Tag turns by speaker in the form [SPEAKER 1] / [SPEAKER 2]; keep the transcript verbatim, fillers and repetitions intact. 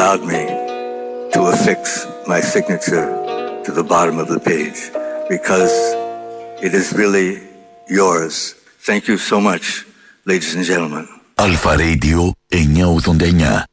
[SPEAKER 1] allowed me to affix my signature to the bottom of the page because it is really yours. Thank you so much, ladies and gentlemen.
[SPEAKER 2] Alfa Radio εννιακόσια ογδόντα εννιά.